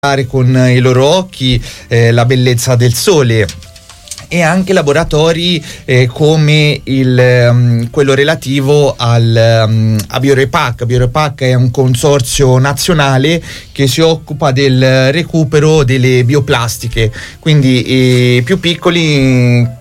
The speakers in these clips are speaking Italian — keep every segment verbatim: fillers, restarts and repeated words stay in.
con i loro occhi eh, la bellezza del sole, e anche laboratori eh, come il, um, quello relativo al, um, a Biorepac. Biorepac è un consorzio nazionale che si occupa del recupero delle bioplastiche, quindi i più piccoli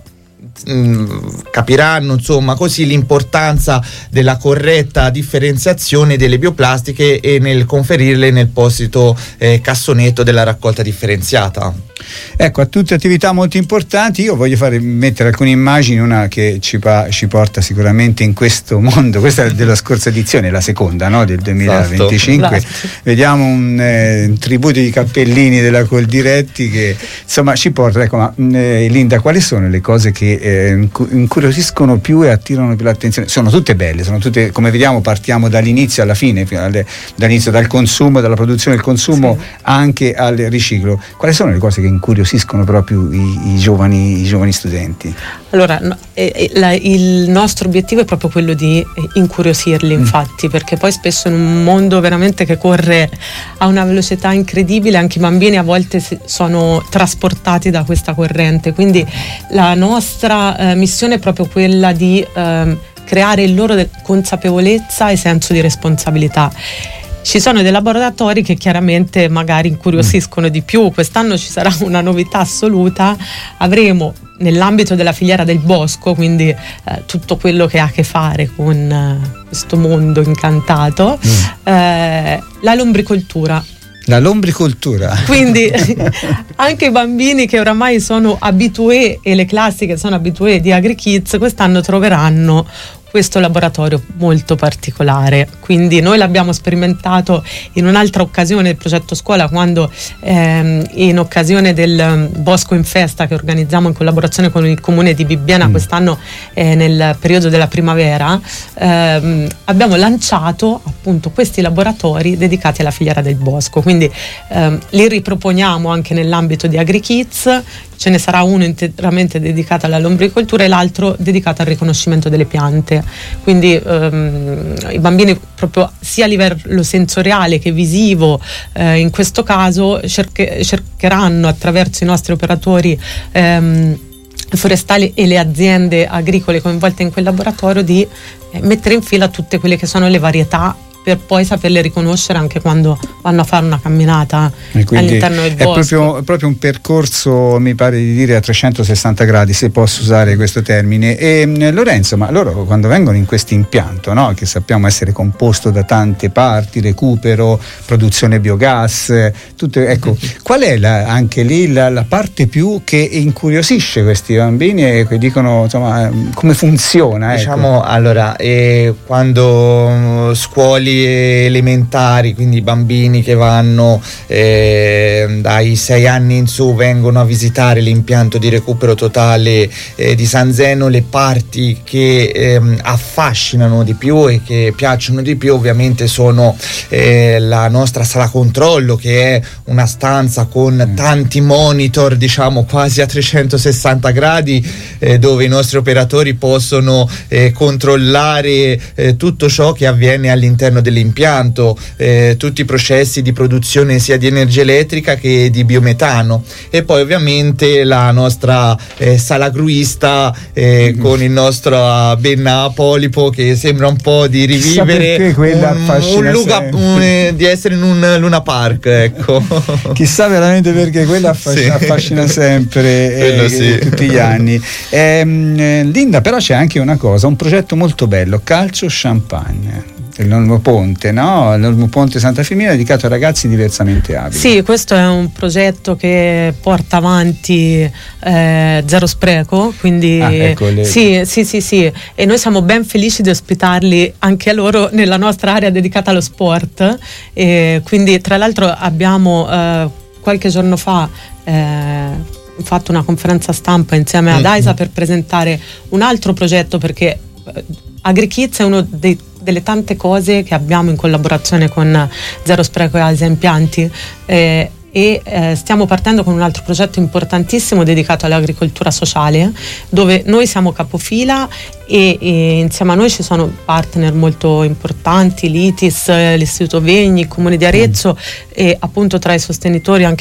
capiranno insomma così l'importanza della corretta differenziazione delle bioplastiche e nel conferirle nel posito eh, cassonetto della raccolta differenziata. Ecco, a tutte attività molto importanti. Io voglio fare mettere alcune immagini, una che ci, pa, ci porta sicuramente in questo mondo. Questa è della scorsa edizione, la seconda, no, del duemilaventicinque. Esatto. Vediamo un, eh, un tributo di cappellini della Coldiretti che insomma ci porta. Ecco, ma eh, Linda, quali sono le cose che eh, incuriosiscono più e attirano più l'attenzione? Sono tutte belle, sono tutte, come vediamo, partiamo dall'inizio alla fine, dall'inizio dal consumo, dalla produzione del consumo, sì, anche al riciclo. Quali sono le cose che incuriosiscono proprio i, i giovani i giovani studenti? Allora, no, eh, la, il nostro obiettivo è proprio quello di incuriosirli, infatti, mm. perché poi spesso in un mondo veramente che corre a una velocità incredibile, anche i bambini a volte sono trasportati da questa corrente, quindi la nostra eh, missione è proprio quella di eh, creare in loro consapevolezza e senso di responsabilità. Ci sono dei laboratori che chiaramente magari incuriosiscono di più. Quest'anno ci sarà una novità assoluta. Avremo nell'ambito della filiera del bosco, quindi eh, tutto quello che ha a che fare con eh, questo mondo incantato, mm. eh, la lombricoltura. La lombricoltura. Quindi anche i bambini che oramai sono abitué e le classi che sono abitué di AgriKids quest'anno troveranno questo laboratorio molto particolare. Quindi noi l'abbiamo sperimentato in un'altra occasione del progetto scuola, quando ehm, in occasione del Bosco in Festa che organizziamo in collaborazione con il comune di Bibbiena mm. quest'anno eh, nel periodo della primavera, ehm, abbiamo lanciato appunto questi laboratori dedicati alla filiera del bosco. Quindi ehm, li riproponiamo anche nell'ambito di AgriKids. Ce ne sarà uno interamente dedicato alla lombricoltura e l'altro dedicato al riconoscimento delle piante. Quindi ehm, i bambini proprio sia a livello sensoriale che visivo eh, in questo caso cerche, cercheranno attraverso i nostri operatori ehm, forestali e le aziende agricole coinvolte in quel laboratorio di eh, mettere in fila tutte quelle che sono le varietà, per poi saperle riconoscere anche quando vanno a fare una camminata all'interno del bosco. È proprio, è proprio un percorso, mi pare di dire, a trecentosessanta gradi, se posso usare questo termine. E Lorenzo, ma loro quando vengono in questo impianto, no, che sappiamo essere composto da tante parti, recupero, produzione biogas, tutto, ecco, qual è la, anche lì la, la parte più che incuriosisce questi bambini e che dicono insomma come funziona? Diciamo, ecco. allora, eh, quando scuole elementari, quindi i bambini che vanno eh, dai sei anni in su vengono a visitare l'impianto di recupero totale eh, di San Zeno, le parti che eh, affascinano di più e che piacciono di più ovviamente sono eh, la nostra sala controllo, che è una stanza con tanti monitor, diciamo quasi a trecentosessanta gradi, eh, dove i nostri operatori possono eh, controllare eh, tutto ciò che avviene all'interno dell'impianto, eh, tutti i processi di produzione sia di energia elettrica che di biometano, e poi ovviamente la nostra eh, sala gruista eh, mm. con il nostro Benna Polipo, che sembra un po' di rivivere un, un luga, un, eh, di essere in un Luna Park, ecco. Chissà veramente perché quella affascina, sì. affascina sempre eh, sì. tutti gli anni. eh, Linda, però c'è anche una cosa, un progetto molto bello, Calcio Champagne, l'Olmo Ponte, no? L'Olmo Ponte Santa Firmina, dedicato a ragazzi diversamente abili. Sì, questo è un progetto che porta avanti eh, Zero Spreco, quindi ah, ecco le... sì, sì, sì, sì, e noi siamo ben felici di ospitarli anche a loro nella nostra area dedicata allo sport. E quindi tra l'altro abbiamo eh, qualche giorno fa eh, fatto una conferenza stampa insieme ad AISA mm-hmm. per presentare un altro progetto, perché eh, AgriKids è uno dei delle tante cose che abbiamo in collaborazione con Zero Spreco e AISA Impianti, eh, e eh, stiamo partendo con un altro progetto importantissimo dedicato all'agricoltura sociale, dove noi siamo capofila e, e insieme a noi ci sono partner molto importanti, l'I T I S, l'Istituto Vegni, il Comune di Arezzo, mm. e appunto tra i sostenitori anche